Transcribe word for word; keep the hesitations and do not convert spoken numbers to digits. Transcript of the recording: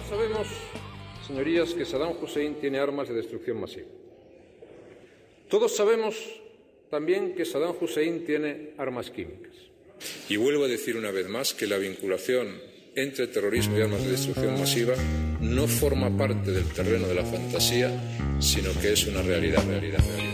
Todos sabemos, señorías, que Saddam Hussein tiene armas de destrucción masiva. Todos sabemos también que Saddam Hussein tiene armas químicas. Y vuelvo a decir una vez más que la vinculación entre terrorismo y armas de destrucción masiva no forma parte del terreno de la fantasía, sino que es una realidad, realidad, realidad.